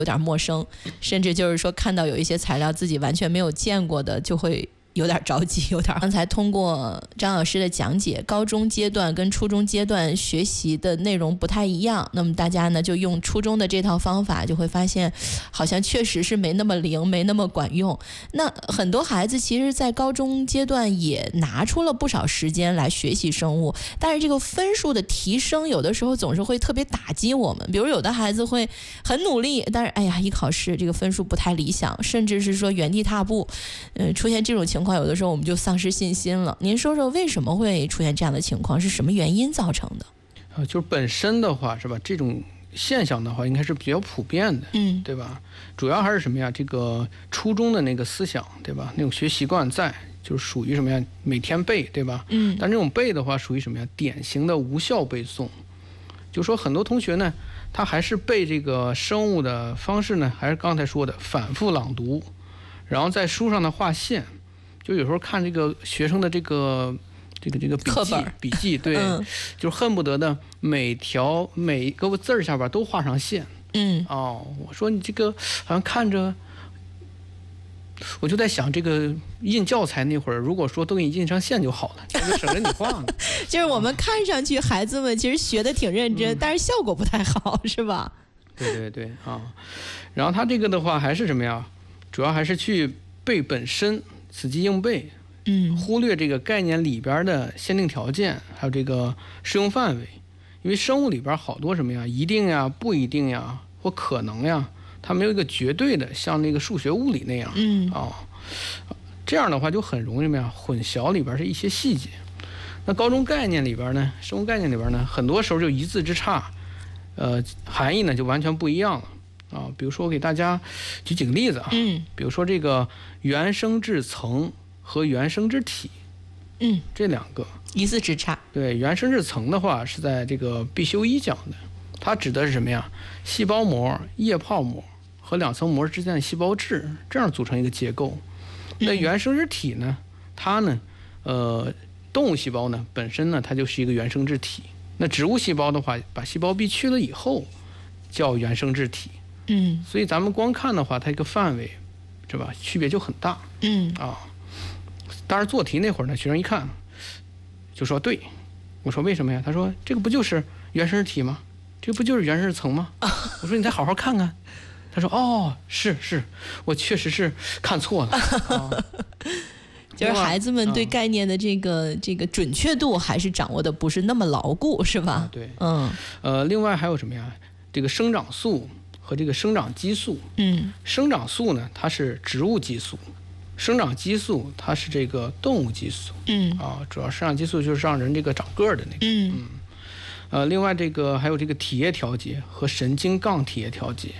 有点陌生，甚至就是说看到有一些材料自己完全没有见过的，就会有点着急，有点。刚才通过张老师的讲解，高中阶段跟初中阶段学习的内容不太一样，那么大家呢就用初中的这套方法，就会发现好像确实是没那么灵，没那么管用。那很多孩子其实在高中阶段也拿出了不少时间来学习生物，但是这个分数的提升有的时候总是会特别打击我们。比如有的孩子会很努力，但是哎呀一考试这个分数不太理想，甚至是说原地踏步，出现这种情况，有的时候我们就丧失信心了。您说说为什么会出现这样的情况，是什么原因造成的？ 就是本身的话是吧，这种现象的话应该是比较普遍的，对吧？主要还是什么呀？这个初中的那个思想，对吧？那种学习惯在，就是属于什么呀？每天背，对吧？但这种背的话属于什么呀？典型的无效背诵。就说很多同学呢，他还是背这个生物的方式呢，还是刚才说的反复朗读，然后在书上的画线。就有时候看这个学生的这个笔记，对，就恨不得的每个字下边都画上线。我说你这个好像看着，我就在想，这个印教材那会儿，如果说都给你印上线就好了，就省着你画了。 就是我们看上去孩子们其实学的挺认真，但是效果不太好，是吧？ 对然后他这个的话还是什么呀？主要还是去背本身。死记硬背，忽略这个概念里边的限定条件，还有这个适用范围。因为生物里边好多什么呀，一定呀、不一定呀，或可能呀，它没有一个绝对的，像那个数学、物理那样。这样的话就很容易什么呀，混淆里边是一些细节。那高中概念里边呢，生物概念里边呢，很多时候就一字之差，含义呢就完全不一样了。比如说我给大家举几个例子啊，比如说这个原生质层和原生质体，这两个一字之差。对， 原生质层的话是在这个必修一讲的，它指的是什么呀？细胞膜、液泡膜和两层膜之间的细胞质，这样组成一个结构。那原生质体呢，它呢，动物细胞呢本身呢它就是一个原生质体，那植物细胞的话，把细胞壁去了以后叫原生质体。所以咱们光看的话，它一个范围，是吧？区别就很大。当然做题那会儿呢，学生一看就说对，我说为什么呀？他说这个不就是原生体吗？这不就是原生层吗？我说你再好好看看。他说是，我确实是看错了。 就是孩子们对概念的这个准确度还是掌握的不是那么牢固，是吧？ 对，另外还有什么呀？这个生长素和这个生长激素。生长素呢，它是植物激素；生长激素它是这个动物激素。主要生长激素就是让人这个长个儿的那个。另外这个还有这个体液调节和神经杠体液调节。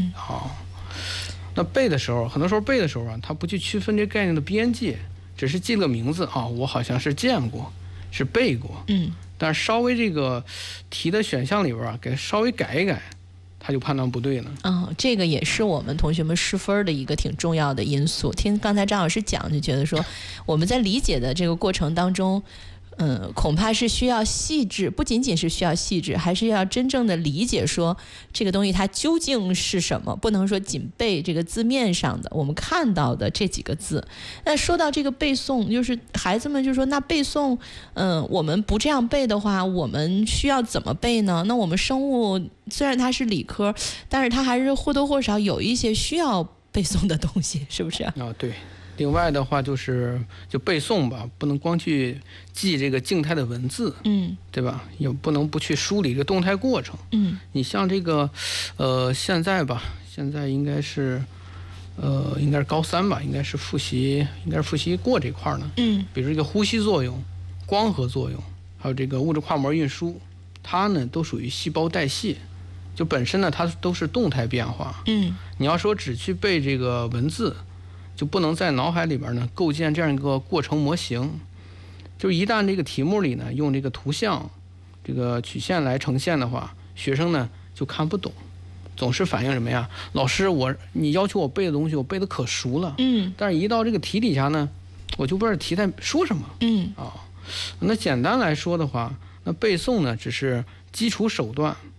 那背的时候，很多时候背的时候啊，他不去区分这概念的边界，只是记了个名字我好像是见过，是背过。但是稍微这个题的选项里边给稍微改一改，他就判断不对了。 这个也是我们同学们失分的一个挺重要的因素。听刚才张老师讲，就觉得说我们在理解的这个过程当中，恐怕是需要细致，不仅仅是需要细致，还是要真正的理解说这个东西它究竟是什么，不能说仅背这个字面上的我们看到的这几个字。那说到这个背诵，就是孩子们就说那背诵，我们不这样背的话，我们需要怎么背呢？那我们生物虽然它是理科，但是它还是或多或少有一些需要背诵的东西，是不是？ 对。另外的话就背诵吧，不能光去记这个静态的文字，对吧？也不能不去梳理一个动态过程。你像这个，现在应该是高3吧，应该是复习过这块呢。比如这个呼吸作用、光合作用，还有这个物质跨膜运输，它呢都属于细胞代谢，就本身呢它都是动态变化。你要说只去背这个文字，就不能在脑海里边呢构建这样一个过程模型。就一旦这个题目里呢用这个图像、这个曲线来呈现的话，学生呢就看不懂，总是反映什么呀？老师，你要求我背的东西，我背的可熟了，但是一到这个题底下呢，我就不知道题在说什么。那简单来说的话，那背诵呢只是基础手段，